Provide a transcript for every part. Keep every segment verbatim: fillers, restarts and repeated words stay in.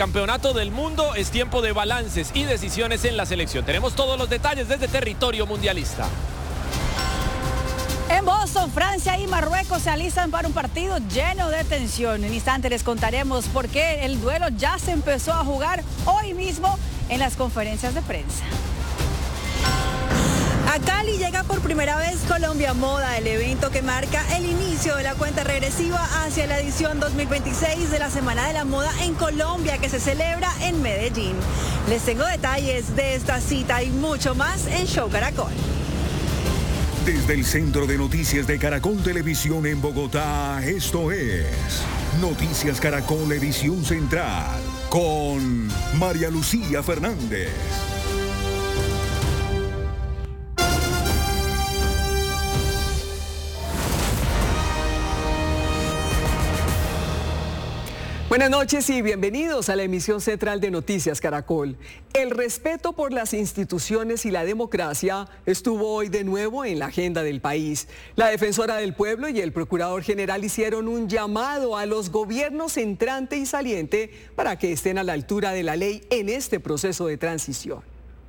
Campeonato del Mundo, es tiempo de balances y decisiones en la selección. Tenemos todos los detalles desde territorio mundialista. En Boston, Francia y Marruecos se alistan para un partido lleno de tensión. En instante les contaremos por qué el duelo ya se empezó a jugar hoy mismo en las conferencias de prensa. A Cali llega por primera vez Colombia Moda, el evento que marca el inicio de la cuenta regresiva hacia la edición dos mil veintiséis de la Semana de la Moda en Colombia, que se celebra en Medellín. Les tengo detalles de esta cita y mucho más en Show Caracol. Desde el Centro de Noticias de Caracol Televisión en Bogotá, esto es Noticias Caracol Edición Central con María Lucía Fernández. Buenas noches y bienvenidos a la emisión central de Noticias Caracol. El respeto por las instituciones y la democracia estuvo hoy de nuevo en la agenda del país. La defensora del pueblo y el procurador general hicieron un llamado a los gobiernos entrante y saliente para que estén a la altura de la ley en este proceso de transición.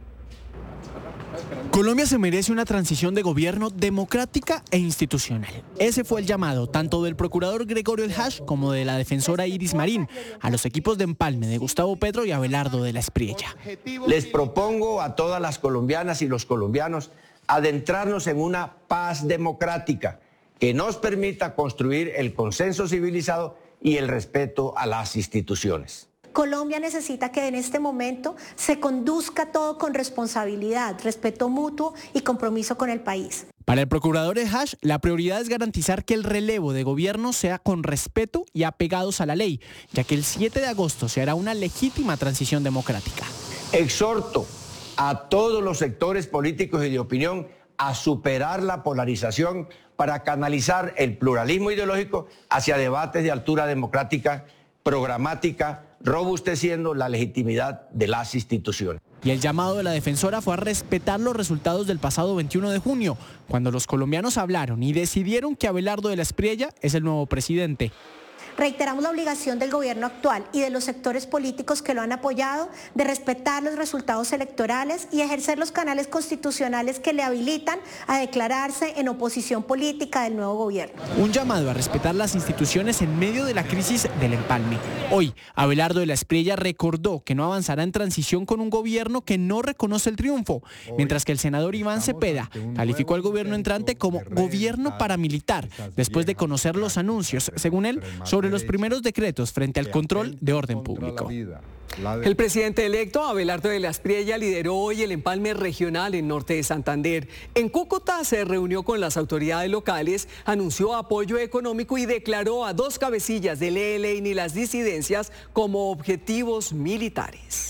Colombia se merece una transición de gobierno democrática e institucional. Ese fue el llamado tanto del procurador Gregorio El Hash como de la defensora Iris Marín a los equipos de empalme de Gustavo Petro y Abelardo de la Espriella. Les propongo a todas las colombianas y los colombianos adentrarnos en una paz democrática que nos permita construir el consenso civilizado y el respeto a las instituciones. Colombia necesita que en este momento se conduzca todo con responsabilidad, respeto mutuo y compromiso con el país. Para el procurador El Hash, la prioridad es garantizar que el relevo de gobierno sea con respeto y apegados a la ley, ya que el siete de agosto se hará una legítima transición democrática. Exhorto a todos los sectores políticos y de opinión a superar la polarización para canalizar el pluralismo ideológico hacia debates de altura democrática, programática, robusteciendo la legitimidad de las instituciones. Y el llamado de la defensora fue a respetar los resultados del pasado veintiuno de junio, cuando los colombianos hablaron y decidieron que Abelardo de la Espriella es el nuevo presidente. Reiteramos la obligación del gobierno actual y de los sectores políticos que lo han apoyado de respetar los resultados electorales y ejercer los canales constitucionales que le habilitan a declararse en oposición política del nuevo gobierno. Un llamado a respetar las instituciones en medio de la crisis del empalme. Hoy, Abelardo de la Espriella recordó que no avanzará en transición con un gobierno que no reconoce el triunfo, mientras que el senador Iván Cepeda calificó al gobierno entrante como gobierno paramilitar, después de conocer los anuncios, según él, sobre los primeros decretos frente al control de orden público. El presidente electo, Abelardo de la Espriella, lideró hoy el empalme regional en norte de Santander. En Cúcuta se reunió con las autoridades locales, anunció apoyo económico y declaró a dos cabecillas del E L N y las disidencias como objetivos militares.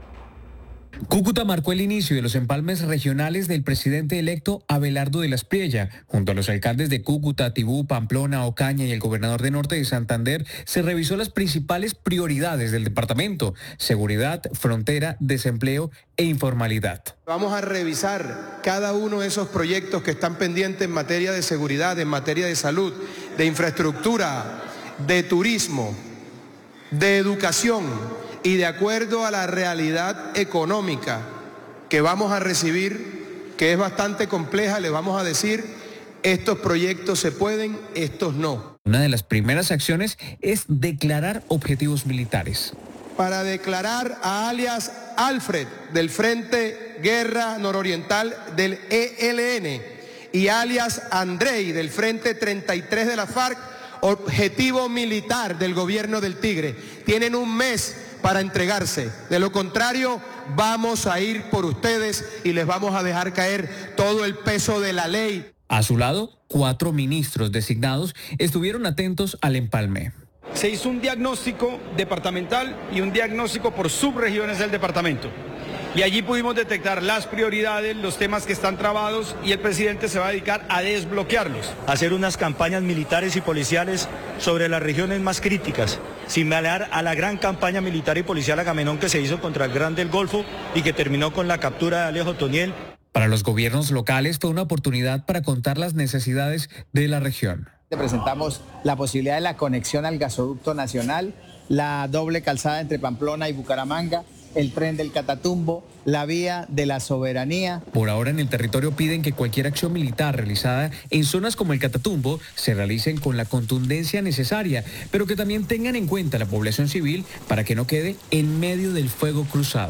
Cúcuta marcó el inicio de los empalmes regionales del presidente electo Abelardo de la Espriella. Junto a los alcaldes de Cúcuta, Tibú, Pamplona, Ocaña y el gobernador de Norte de Santander, se revisó las principales prioridades del departamento: seguridad, frontera, desempleo e informalidad. Vamos a revisar cada uno de esos proyectos que están pendientes en materia de seguridad, en materia de salud, de infraestructura, de turismo, de educación. Y de acuerdo a la realidad económica que vamos a recibir, que es bastante compleja, le vamos a decir, estos proyectos se pueden, estos no. Una de las primeras acciones es declarar objetivos militares. Para declarar a alias Alfred del Frente Guerra Nororiental del E L N y alias Andrei del Frente treinta y tres de la FARC, objetivo militar del gobierno del Tigre. Tienen un mes para entregarse. De lo contrario, vamos a ir por ustedes y les vamos a dejar caer todo el peso de la ley. A su lado, cuatro ministros designados estuvieron atentos al empalme. Se hizo un diagnóstico departamental y un diagnóstico por subregiones del departamento. Y allí pudimos detectar las prioridades, los temas que están trabados, y el presidente se va a dedicar a desbloquearlos. Hacer unas campañas militares y policiales sobre las regiones más críticas, similar a la gran campaña militar y policial Agamenón que se hizo contra el Gran del Golfo y que terminó con la captura de Alejo Toniel. Para los gobiernos locales fue una oportunidad para contar las necesidades de la región. Presentamos la posibilidad de la conexión al gasoducto nacional la doble calzada entre Pamplona y Bucaramanga, el tren del Catatumbo, la vía de la soberanía. Por ahora en el territorio piden que cualquier acción militar realizada en zonas como el Catatumbo se realicen con la contundencia necesaria, pero que también tengan en cuenta la población civil para que no quede en medio del fuego cruzado.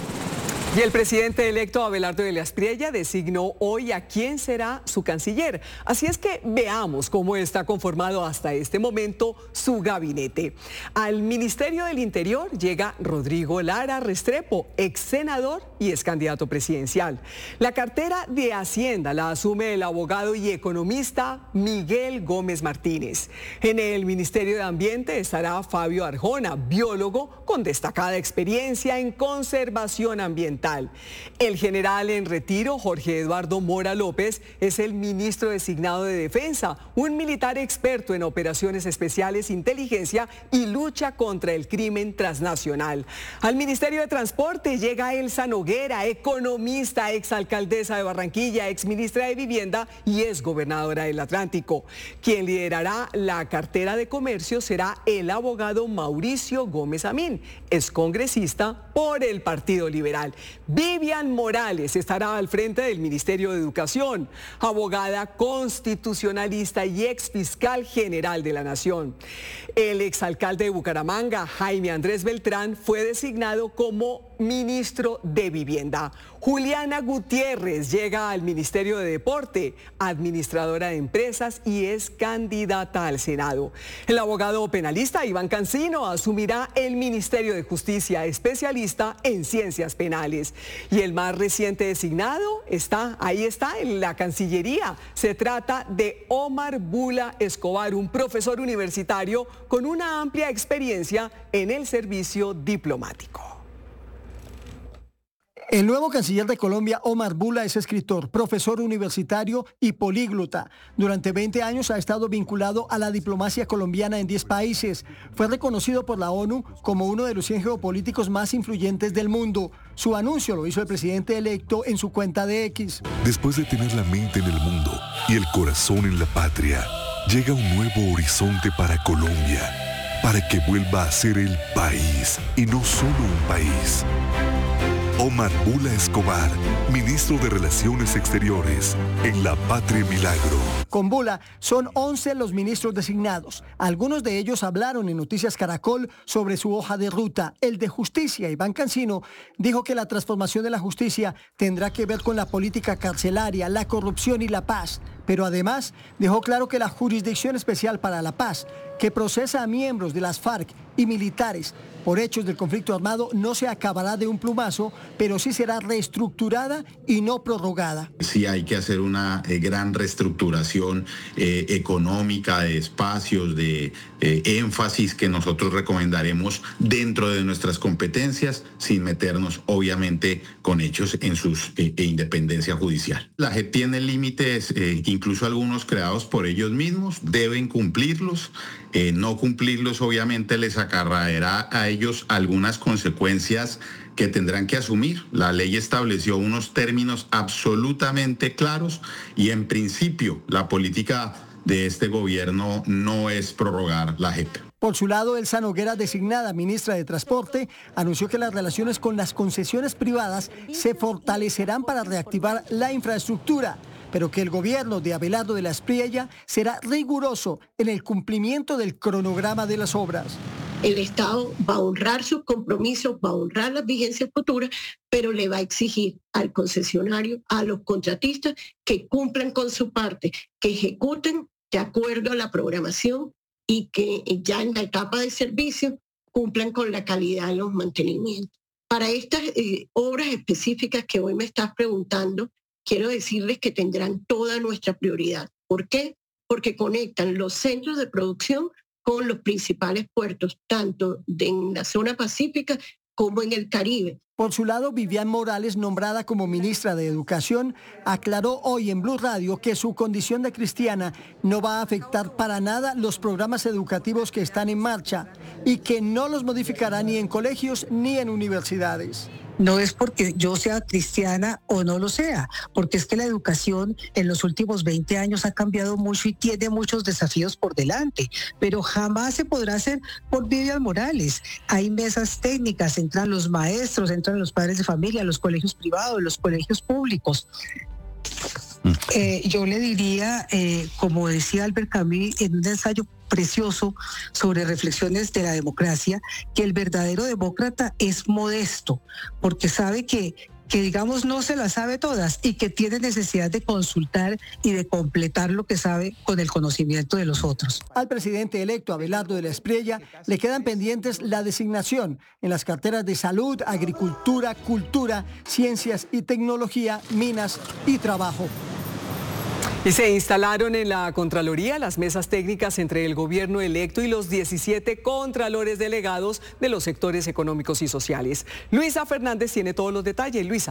Y el presidente electo Abelardo de la Espriella designó hoy a quién será su canciller. Así es que veamos cómo está conformado hasta este momento su gabinete. Al Ministerio del Interior llega Rodrigo Lara Restrepo, ex senador y ex candidato presidencial. La cartera de Hacienda la asume el abogado y economista Miguel Gómez Martínez. En el Ministerio de Ambiente estará Fabio Arjona, biólogo con destacada experiencia en conservación ambiental. El general en retiro, Jorge Eduardo Mora López, es el ministro designado de Defensa, un militar experto en operaciones especiales, inteligencia y lucha contra el crimen transnacional. Al Ministerio de Transporte llega Elsa Noguera, economista, exalcaldesa de Barranquilla, exministra de Vivienda y exgobernadora del Atlántico. Quien liderará la cartera de Comercio será el abogado Mauricio Gómez Amín, excongresista por el Partido Liberal. Vivian Morales estará al frente del Ministerio de Educación, abogada constitucionalista y ex fiscal general de la Nación. El exalcalde de Bucaramanga, Jaime Andrés Beltrán, fue designado como ministro de Vivienda. Juliana Gutiérrez llega al Ministerio de Deporte, administradora de empresas y es candidata al Senado. El abogado penalista Iván Cancino asumirá el Ministerio de Justicia, especialista en ciencias penales. Y el más reciente designado está, ahí está, en la Cancillería. Se trata de Omar Bula Escobar, un profesor universitario con una amplia experiencia en el servicio diplomático. El nuevo canciller de Colombia, Omar Bula, es escritor, profesor universitario y políglota. Durante veinte años ha estado vinculado a la diplomacia colombiana en diez países. Fue reconocido por la ONU como uno de los cien geopolíticos más influyentes del mundo. Su anuncio lo hizo el presidente electo en su cuenta de X. Después de tener la mente en el mundo y el corazón en la patria, llega un nuevo horizonte para Colombia, para que vuelva a ser el país y no solo un país. Omar Bula Escobar, ministro de Relaciones Exteriores, en La Patria Milagro. Con Bula son once los ministros designados. Algunos de ellos hablaron en Noticias Caracol sobre su hoja de ruta. El de Justicia, Iván Cancino, dijo que la transformación de la justicia tendrá que ver con la política carcelaria, la corrupción y la paz. Pero además dejó claro que la Jurisdicción Especial para la Paz, que procesa a miembros de las FARC y militares por hechos del conflicto armado, no se acabará de un plumazo, pero sí será reestructurada y no prorrogada. Sí hay que hacer una eh, gran reestructuración eh, económica, de espacios, de eh, énfasis que nosotros recomendaremos dentro de nuestras competencias, sin meternos obviamente con hechos en su eh, independencia judicial. La J E P tiene límites, eh, incluso algunos creados por ellos mismos, deben cumplirlos. Eh, no cumplirlos obviamente les acarreará a ellos algunas consecuencias que tendrán que asumir. La ley estableció unos términos absolutamente claros y en principio la política de este gobierno no es prorrogar la J E P. Por su lado, Elsa Noguera, designada ministra de Transporte, anunció que las relaciones con las concesiones privadas se fortalecerán para reactivar la infraestructura, pero que el gobierno de Abelardo de la Espriella será riguroso en el cumplimiento del cronograma de las obras. El Estado va a honrar sus compromisos, va a honrar las vigencias futuras, pero le va a exigir al concesionario, a los contratistas, que cumplan con su parte, que ejecuten de acuerdo a la programación y que ya en la etapa de servicio cumplan con la calidad de los mantenimientos. Para estas eh, obras específicas que hoy me estás preguntando, quiero decirles que tendrán toda nuestra prioridad. ¿Por qué? Porque conectan los centros de producción con los principales puertos, tanto en la zona pacífica como en el Caribe. Por su lado, Vivian Morales, nombrada como ministra de Educación, aclaró hoy en Blue Radio que su condición de cristiana no va a afectar para nada los programas educativos que están en marcha y que no los modificará ni en colegios ni en universidades. no es porque yo sea cristiana o no lo sea, porque es que la educación en los últimos veinte años ha cambiado mucho y tiene muchos desafíos por delante, pero jamás se podrá hacer por vías morales. Hay mesas técnicas, entran los maestros, entran los padres de familia, los colegios privados, los colegios públicos. Eh, yo le diría, eh, como decía Albert Camus en un ensayo precioso sobre reflexiones de la democracia, que el verdadero demócrata es modesto, porque sabe que, que digamos no se las sabe todas y que tiene necesidad de consultar y de completar lo que sabe con el conocimiento de los otros. Al presidente electo Abelardo de la Espriella le quedan pendientes la designación en las carteras de salud, agricultura, cultura, ciencias y tecnología, minas y trabajo. Y se instalaron en la Contraloría las mesas técnicas entre el gobierno electo y los diecisiete contralores delegados de los sectores económicos y sociales. Luisa Fernández tiene todos los detalles. Luisa.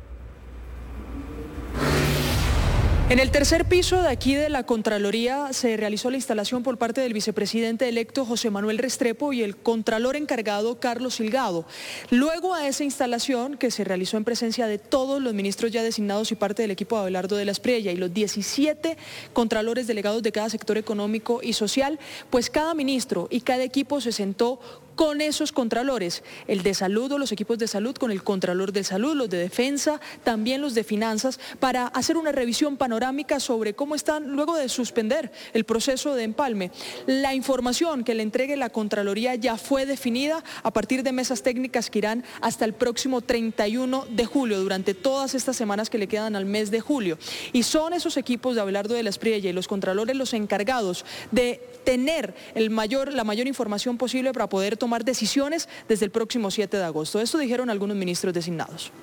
En el tercer piso de aquí de la Contraloría se realizó la instalación por parte del vicepresidente electo José Manuel Restrepo y el contralor encargado Carlos Silgado. Luego a esa instalación, que se realizó en presencia de todos los ministros ya designados y parte del equipo de Abelardo de la Espriella y los diecisiete contralores delegados de cada sector económico y social, pues cada ministro y cada equipo se sentó con esos contralores, el de salud o los equipos de salud con el contralor de salud, los de defensa, también los de finanzas, para hacer una revisión panorámica sobre cómo están luego de suspender el proceso de empalme. La información que le entregue la Contraloría ya fue definida a partir de mesas técnicas que irán hasta el próximo treinta y uno de julio, durante todas estas semanas que le quedan al mes de julio. Y son esos equipos de Abelardo de la Espriella y los contralores los encargados de tener el mayor, la mayor información posible para poder tomar decisiones desde el próximo siete de agosto. Esto dijeron algunos ministros designados.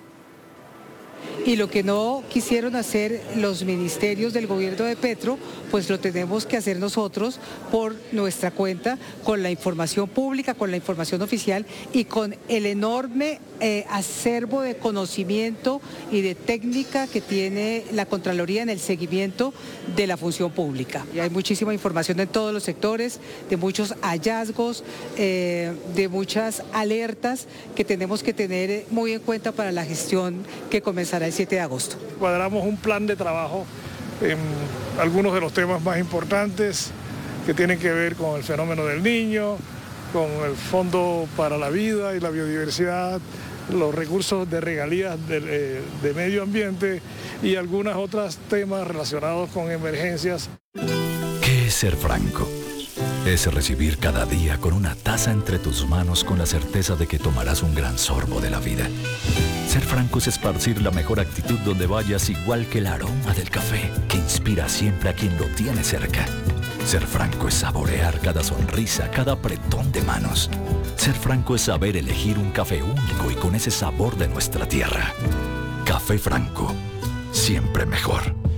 Y lo que no quisieron hacer los ministerios del gobierno de Petro, pues lo tenemos que hacer nosotros por nuestra cuenta, con la información pública, con la información oficial y con el enorme eh, acervo de conocimiento y de técnica que tiene la Contraloría en el seguimiento de la función pública. Y hay muchísima información en todos los sectores, de muchos hallazgos, eh, de muchas alertas que tenemos que tener muy en cuenta para la gestión que comenzará el siete de agosto. Cuadramos un plan de trabajo en algunos de los temas más importantes que tienen que ver con el fenómeno del niño, con el Fondo para la Vida y la Biodiversidad, los recursos de regalías de, de medio ambiente y algunos otros temas relacionados con emergencias. ¿Qué es ser franco? Es recibir cada día con una taza entre tus manos con la certeza de que tomarás un gran sorbo de la vida. Ser franco es esparcir la mejor actitud donde vayas, igual que el aroma del café, que inspira siempre a quien lo tiene cerca. Ser franco es saborear cada sonrisa, cada apretón de manos. Ser franco es saber elegir un café único y con ese sabor de nuestra tierra. Café Franco, siempre mejor.